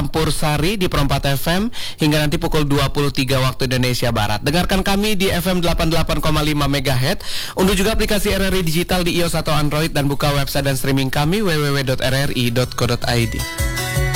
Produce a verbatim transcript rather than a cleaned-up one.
Campur Sari di Perempat F M hingga nanti pukul dua puluh tiga waktu Indonesia Barat. Dengarkan kami di F M delapan puluh delapan koma lima megahertz. Unduh juga aplikasi R R I Digital di iOS atau Android dan buka website dan streaming kami w w w dot r r i dot co dot i d.